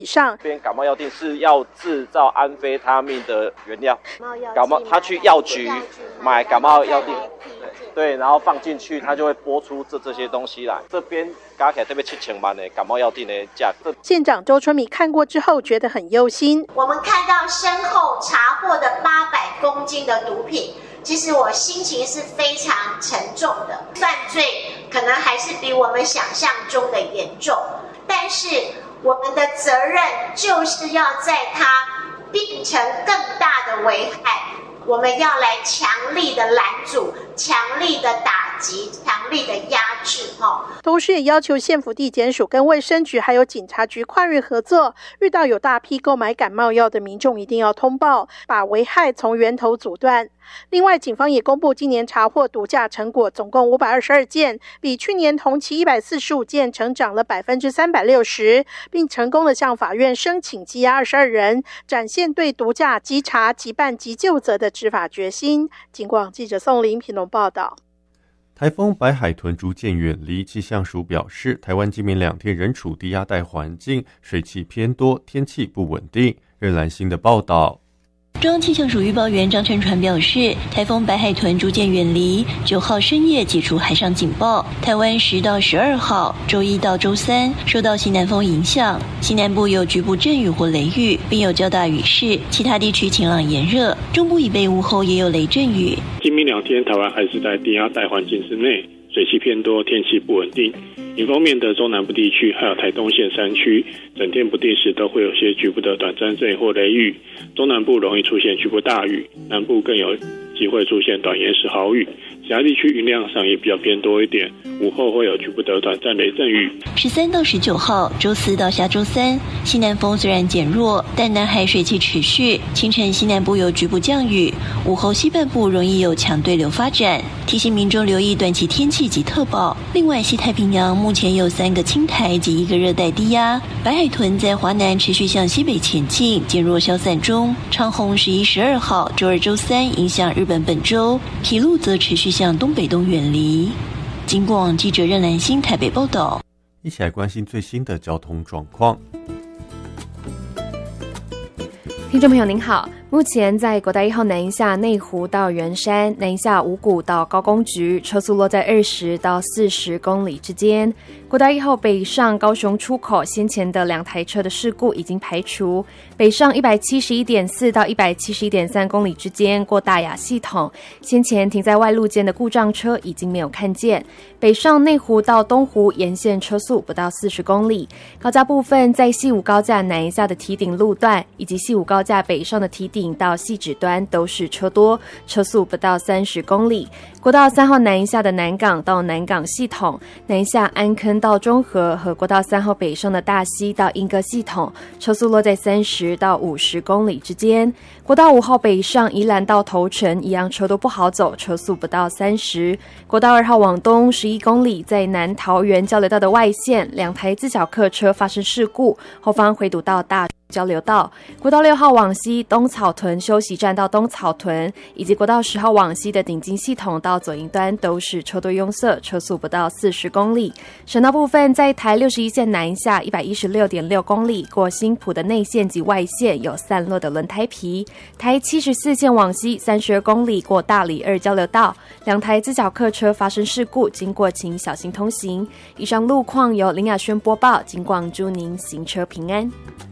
以上。 这边感冒药店是要制造安非他命的原料，他去药局买感冒药店，对，然后放进去，它就会拨出这些东西来。这边加起来特别7000万的感冒药店的价格。 县长周春米看过之后觉得很忧心。 我们看到身后查获的800公斤的毒品，其实我心情是非常沉重的。犯罪可能还是比我们想象中的严重，但是我们的责任就是要在它变成更大的危害，我们要来强力的拦阻、强力的打击、强力的压制。 同时也要求县府地检署跟卫生局还有警察局跨越合作，遇到有大批购买感冒药的民众一定要通报，把危害从源头阻断。另外，警方也公布今年查获毒驾成果，总共522件，比去年同期145件成长了360%，并成功的向法院申请羁押22人，展现对毒驾稽查、缉办及究责的执法决心。警广记者宋林屏东报道。 台风白海豚逐渐远离，气象署表示，台湾今明2天仍处低压带环境，水汽偏多，天气不稳定。任兰心的报道。 中央气象署预报员张晨传表示，台风白海豚逐渐远离，9号深夜解除海上警报。台湾10到12号周一到周三受到西南风影响，西南部有局部阵雨或雷雨，并有较大雨势，其他地区晴朗炎热。中部以北午后也有雷阵雨。 今明2天台湾还是在低压带环境之内，水汽偏多，天气不稳定。迎风面的中南部地区还有台东县山区，整天不定时都会有些局部的短暂阵雨或雷雨。中南部容易出现局部大雨，南部更有机会出现短延时豪雨。其他地区云量上也比较偏多一点，午后会有局部的短暂雷阵雨。 13到19号，周4到下周3，西南风虽然减弱，但南海水汽持续，清晨西南部有局部降雨，午后西半部容易有强对流发展，提醒民众留意短期天气及特报。另外，西太平洋目前有3个轻台及1个热带低压，白海豚在华南持续向西北前进，减弱消散中。长虹11、12号，周2、周3影响日本本州，披露则持续向东北东远离。警广记者任兰心台北报道。 一起来关心最新的交通状况。 听众朋友您好，目前在国道1号南下内湖到圆山、南下五股到高工局，车速落在20到40公里之间。国道1号北上高雄出口先前的2台车的事故已经排除，北上171.4到171.3公里之间过大雅系统，先前停在外路间的故障车已经没有看见。北上内湖到东湖沿线车速不到40公里，高架部分在西武高架南下的堤顶路段以及西武高架北上的堤顶到汐止端都是车多，车速不到30公里。国道3号南下的南港到南港系统，南下安坑到中和和国道3号北上的大溪到莺歌系统，车速落在30到50公里之间。国道5号北上宜兰到头城一样车都不好走，车速不到30。国道2号往东11公里，在南桃园交流道的外线，2台自小客车发生事故，后方回堵到大交流道。国道6号往西东草屯休息站到东草屯，以及国道10号往西的顶金系统到左营端都是车多拥塞，车速不到40公里。省道部分在台61线南下116.6公里，过新埔的内线及外线有散落的轮胎皮。台74线往西32公里，过大里2交流道，2台自小客车发生事故，经过请小心通行。以上路况由林雅轩播报，警广祝您行车平安。